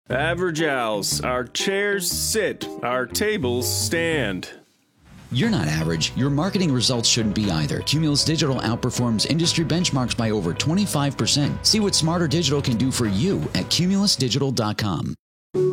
Average Owls. Our chairs sit, our tables stand. You're not average. Your marketing results shouldn't be either. Cumulus Digital outperforms industry benchmarks by over 25%. See what Smarter Digital can do for you at cumulusdigital.com.